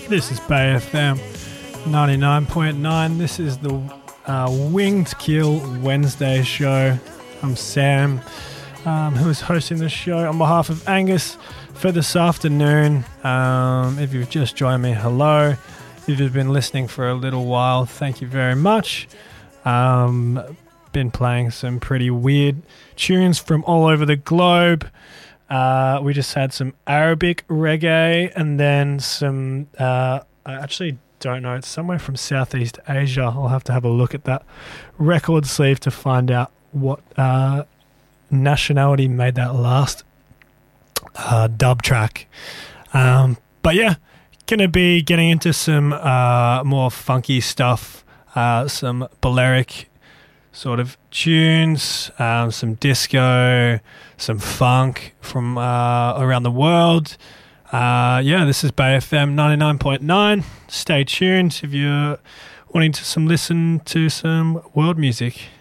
This is Bay FM 99.9. This is the Winged Kill Wednesday show. I'm Sam, who is hosting the show on behalf of Angus for this afternoon. If you've just joined me, hello. If you've been listening for a little while, thank you very much. Been playing some pretty weird tunes from all over the globe. We just had some Arabic reggae and then some, I actually don't know, it's somewhere from Southeast Asia. I'll have to have a look at that record sleeve to find out what nationality made that last dub track. But yeah, gonna be getting into some more funky stuff, some Balearic sort of tunes, some disco, some funk from around the world. This is Bay FM 99.9. Stay tuned if you're wanting to listen to some world music.